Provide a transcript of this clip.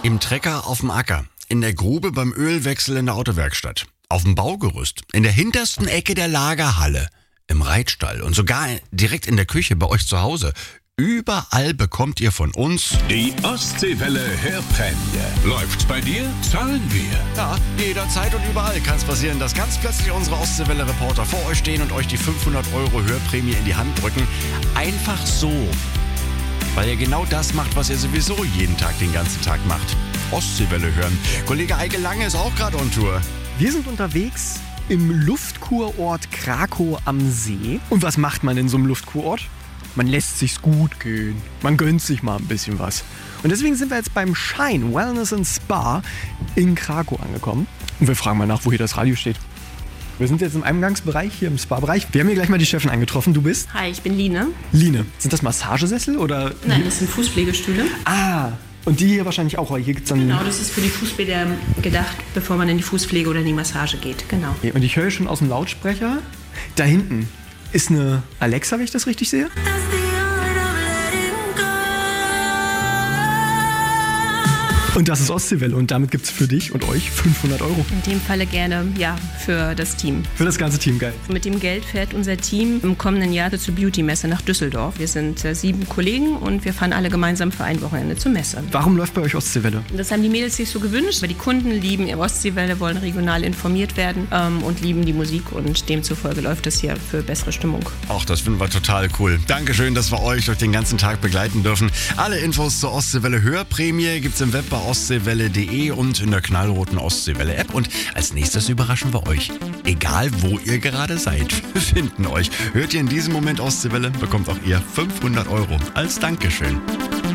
Im Trecker auf dem Acker, in der Grube beim Ölwechsel in der Autowerkstatt, auf dem Baugerüst, in der hintersten Ecke der Lagerhalle, im Reitstall und sogar direkt in der Küche bei euch zu Hause. Überall bekommt ihr von uns Die Ostseewelle Hörprämie. Läuft's bei dir? Zahlen wir. Ja, jederzeit und überall kann es passieren, dass ganz plötzlich unsere Ostseewelle-Reporter vor euch stehen und euch die 500 € Hörprämie in die Hand drücken. Einfach so. Weil ihr genau das macht, was ihr sowieso jeden Tag den ganzen Tag macht. Ostseewelle hören. Kollege Eike Lange ist auch gerade on Tour. Wir sind unterwegs im Luftkurort Krakow am See. Und was macht man in so einem Luftkurort? Man lässt sich's gut gehen. Man gönnt sich mal ein bisschen was. Und deswegen sind wir jetzt beim Shine Wellness and Spa in Krakow angekommen. Und wir fragen mal nach, wo hier das Radio steht. Wir sind jetzt im Eingangsbereich, hier im Spa-Bereich. Wir haben hier gleich mal die Chefin eingetroffen. Du bist? Hi, ich bin Line. Line. Sind das Massagesessel oder? Nein, das sind Fußpflegestühle. Ah, und die hier wahrscheinlich auch, weil hier gibt's dann... Genau, das ist für die Fußpfleger gedacht, bevor man in die Fußpflege oder in die Massage geht. Genau. Okay, und ich höre schon aus dem Lautsprecher, da hinten ist eine Alexa, wenn ich das richtig sehe. Und das ist Ostseewelle und damit gibt es für dich und euch 500 €. In dem Falle gerne, ja, für das Team. Für das ganze Team, geil. Mit dem Geld fährt unser Team im kommenden Jahr zur Beauty-Messe nach Düsseldorf. Wir sind 7 Kollegen und wir fahren alle gemeinsam für ein Wochenende zur Messe. Warum läuft bei euch Ostseewelle? Das haben die Mädels sich so gewünscht, weil die Kunden lieben ihre Ostseewelle, wollen regional informiert werden und lieben die Musik und demzufolge läuft es hier für bessere Stimmung. Auch das finden wir total cool. Dankeschön, dass wir euch durch den ganzen Tag begleiten dürfen. Alle Infos zur Ostseewelle Hörprämie gibt's im Web bei ostseewelle.de und in der knallroten Ostseewelle App. Und als nächstes überraschen wir euch. Egal, wo ihr gerade seid, wir finden euch. Hört ihr in diesem Moment Ostseewelle, bekommt auch ihr 500 € als Dankeschön.